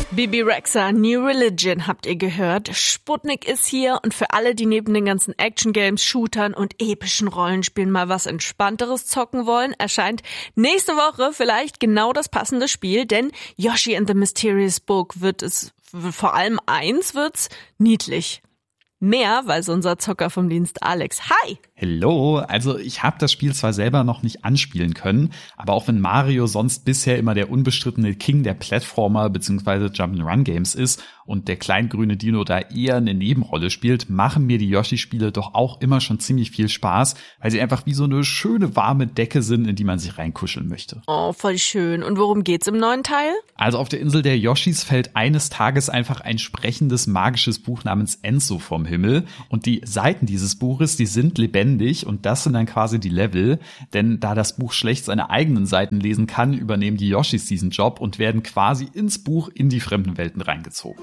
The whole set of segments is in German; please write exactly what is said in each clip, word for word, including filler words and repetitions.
Bibi Rexha, New Religion habt ihr gehört. Sputnik ist hier und für alle, die neben den ganzen Action-Games, Shootern und epischen Rollenspielen mal was Entspannteres zocken wollen, erscheint nächste Woche vielleicht genau das passende Spiel, denn Yoshi and the Mysterious Book wird es, vor allem eins wird's, niedlich. Mehr weiß unser Zocker vom Dienst Alex. Hi! Hello, also ich habe das Spiel zwar selber noch nicht anspielen können, aber auch wenn Mario sonst bisher immer der unbestrittene King der Plattformer bzw. Jump'n'Run-Games ist und der kleingrüne Dino da eher eine Nebenrolle spielt, machen mir die Yoshi-Spiele doch auch immer schon ziemlich viel Spaß, weil sie einfach wie so eine schöne warme Decke sind, in die man sich reinkuscheln möchte. Oh, voll schön. Und worum geht's im neuen Teil? Also auf der Insel der Yoshis fällt eines Tages einfach ein sprechendes magisches Buch namens Enzo vom Himmel und die Seiten dieses Buches, die sind lebendig und das sind dann quasi die Level, denn da das Buch schlecht seine eigenen Seiten lesen kann, übernehmen die Yoshis diesen Job und werden quasi ins Buch in die fremden Welten reingezogen.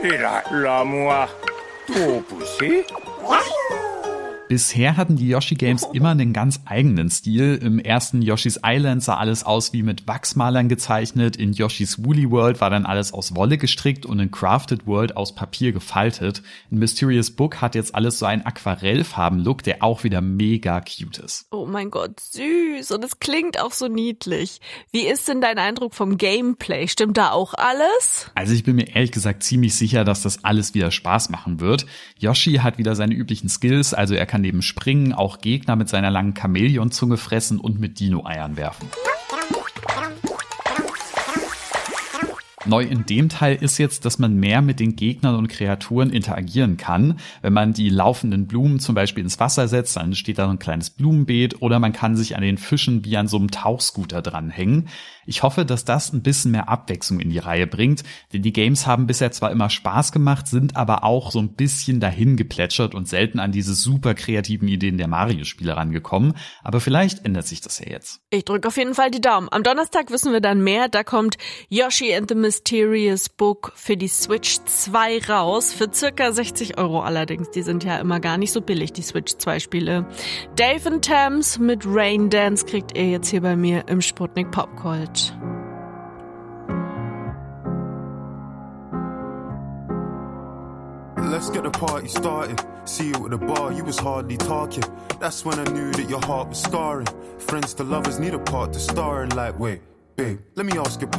Bisher hatten die Yoshi-Games immer einen ganz eigenen Stil. Im ersten Yoshi's Island sah alles aus wie mit Wachsmalern gezeichnet, in Yoshi's Woolly World war dann alles aus Wolle gestrickt und in Crafted World aus Papier gefaltet. In Mysterious Book hat jetzt alles so einen Aquarellfarben-Look, der auch wieder mega cute ist. Oh mein Gott, süß. Und es klingt auch so niedlich. Wie ist denn dein Eindruck vom Gameplay? Stimmt da auch alles? Also ich bin mir ehrlich gesagt ziemlich sicher, dass das alles wieder Spaß machen wird. Yoshi hat wieder seine üblichen Skills, also er kann neben Springen auch Gegner mit seiner langen Chamäleonzunge fressen und mit Dino-Eiern werfen. Neu in dem Teil ist jetzt, dass man mehr mit den Gegnern und Kreaturen interagieren kann. Wenn man die laufenden Blumen zum Beispiel ins Wasser setzt, dann steht da so ein kleines Blumenbeet oder man kann sich an den Fischen wie an so einem Tauchscooter dranhängen. Ich hoffe, dass das ein bisschen mehr Abwechslung in die Reihe bringt, denn die Games haben bisher zwar immer Spaß gemacht, sind aber auch so ein bisschen dahin geplätschert und selten an diese super kreativen Ideen der Mario-Spiele rangekommen. Aber vielleicht ändert sich das ja jetzt. Ich drücke auf jeden Fall die Daumen. Am Donnerstag wissen wir dann mehr. Da kommt Yoshi and the Mysterious Book für die Switch zwei raus. Für circa sechzig Euro allerdings. Die sind ja immer gar nicht so billig, die Switch zwei Spiele. Dave and Tams mit Rain Dance kriegt ihr jetzt hier bei mir im Sputnik Popgold. Let's get the party started. See you at the bar, you was hardly talking. That's when I knew that your heart was scarring. Friends to lovers need a part to star in. Like, wait, babe, let me ask you